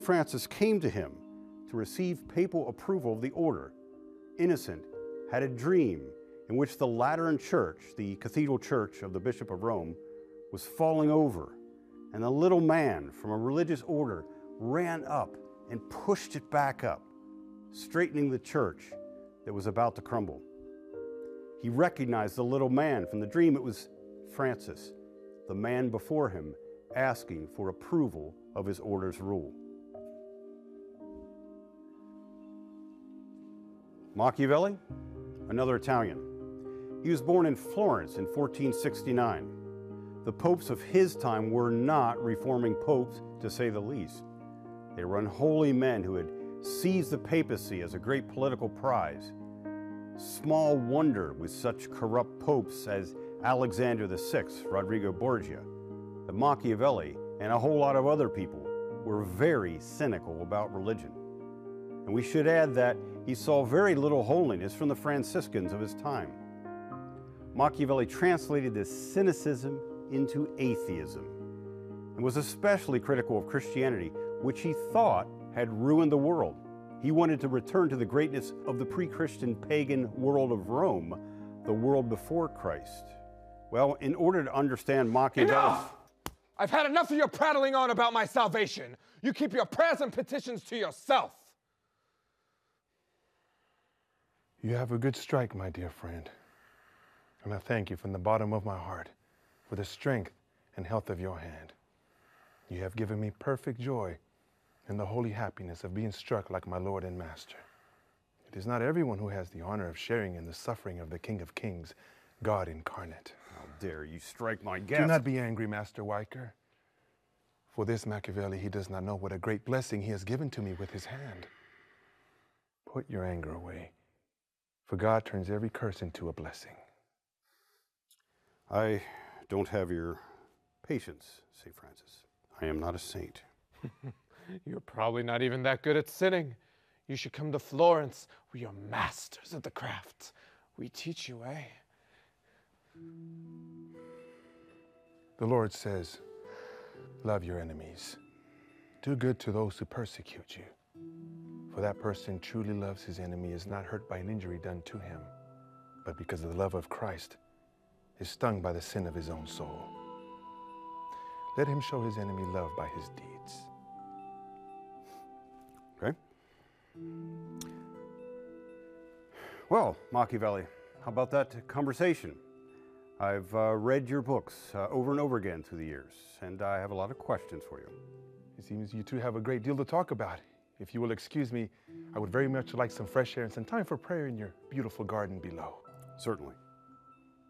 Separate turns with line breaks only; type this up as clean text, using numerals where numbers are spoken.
Francis came to him to receive papal approval of the order. Innocent had a dream in which the Lateran Church, the cathedral church of the Bishop of Rome, was falling over, and a little man from a religious order ran up and pushed it back up, straightening the church that was about to crumble. He recognized the little man from the dream. It was Francis, the man before him, asking for approval of his order's rule. Machiavelli, another Italian. He was born in Florence in 1469. The popes of his time were not reforming popes, to say the least. They were unholy men who had seized the papacy as a great political prize. Small wonder with such corrupt popes as Alexander VI, Rodrigo Borgia, that Machiavelli, and a whole lot of other people were very cynical about religion. And we should add that he saw very little holiness from the Franciscans of his time. Machiavelli translated this cynicism into atheism and was especially critical of Christianity, which he thought had ruined the world. He wanted to return to the greatness of the pre-Christian pagan world of Rome, the world before Christ. Well, in order to understand Machiavelli...
Enough! I've had enough of your prattling on about my salvation. You keep your prayers and petitions to yourself.
You have a good strike, my dear friend. And I thank you from the bottom of my heart for the strength and health of your hand. You have given me perfect joy and the holy happiness of being struck like my Lord and Master. It is not everyone who has the honor of sharing in the suffering of the King of Kings, God incarnate.
How dare you strike my guest?
Do not be angry, Master Weicker. For this Machiavelli, he does not know what a great blessing he has given to me with his hand. Put your anger away, for God turns every curse into a blessing.
I don't have your patience, St. Francis. I am not a saint.
You're probably not even that good at sinning. You should come to Florence. We are masters at the craft. We teach you, eh?
The Lord says, love your enemies. Do good to those who persecute you. For that person truly loves his enemy, is not hurt by an injury done to him, but because of the love of Christ, is stung by the sin of his own soul. Let him show his enemy love by his deeds.
Okay. Well, Machiavelli, how about that conversation? I've read your books over and over again through the years, and I have a lot of questions for you.
It seems you two have a great deal to talk about. If you will excuse me, I would very much like some fresh air and some time for prayer in your beautiful garden below.
Certainly.